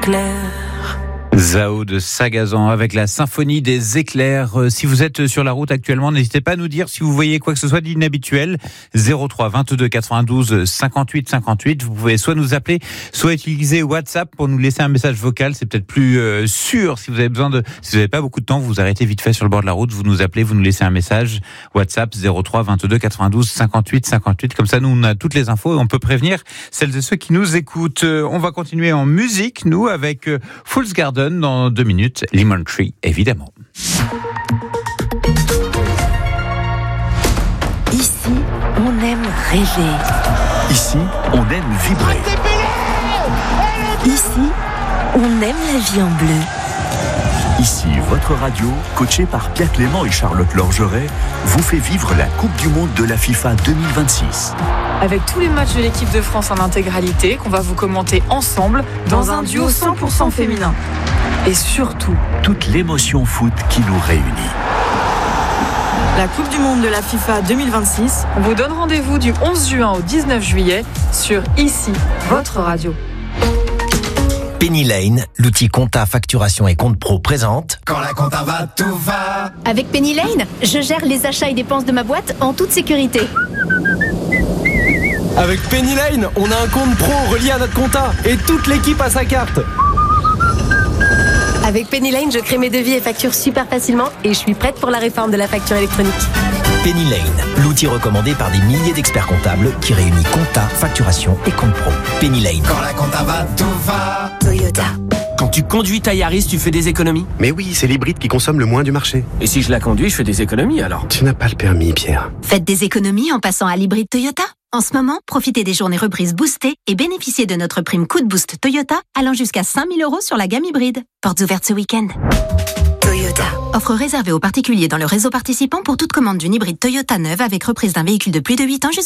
éclairs. Zao de Sagazan avec la symphonie des éclairs. Si vous êtes sur la route actuellement, n'hésitez pas à nous dire si vous voyez quoi que ce soit d'inhabituel. 03 22 92 58 58. Vous pouvez soit nous appeler, soit utiliser WhatsApp pour nous laisser un message vocal. C'est peut-être plus sûr si vous avez si vous n'avez pas beaucoup de temps, vous vous arrêtez vite fait sur le bord de la route, vous nous appelez, vous nous laissez un message. WhatsApp 03 22 92 58 58. Comme ça, nous on a toutes les infos et on peut prévenir celles et ceux qui nous écoutent. On va continuer en musique, nous, avec Fool's Garden. Dans 2 minutes, Lemon Tree, évidemment. Ici, on aime rêver. Ici, on aime vibrer. Ici, on aime la vie en bleu. Ici, votre radio, coachée par Pierre Clément et Charlotte Lorgeret, vous fait vivre la Coupe du Monde de la FIFA 2026. Avec tous les matchs de l'équipe de France en intégralité, qu'on va vous commenter ensemble dans un duo 100% féminin. Et surtout, toute l'émotion foot qui nous réunit. La Coupe du Monde de la FIFA 2026, on vous donne rendez-vous du 11 juin au 19 juillet sur Ici, votre radio. Penny Lane, l'outil compta, facturation et compte pro présente. Quand la compta va, tout va. Avec Penny Lane, je gère les achats et dépenses de ma boîte en toute sécurité. Avec Penny Lane, on a un compte pro relié à notre compta et toute l'équipe a sa carte. Avec Penny Lane, je crée mes devis et factures super facilement et je suis prête pour la réforme de la facture électronique. Penny Lane, l'outil recommandé par des milliers d'experts comptables qui réunit compta, facturation et compte pro. Penny Lane. Quand la compta va, tout va. Toyota. Quand tu conduis ta Yaris, tu fais des économies? Mais oui, c'est l'hybride qui consomme le moins du marché. Et si je la conduis, je fais des économies alors? Tu n'as pas le permis, Pierre. Faites des économies en passant à l'hybride Toyota. En ce moment, profitez des journées reprises boostées et bénéficiez de notre prime coup de boost Toyota allant jusqu'à 5 000 € sur la gamme hybride. Portes ouvertes ce week-end. Toyota. Offre réservée aux particuliers dans le réseau participant pour toute commande d'une hybride Toyota neuve avec reprise d'un véhicule de plus de 8 ans jusqu'à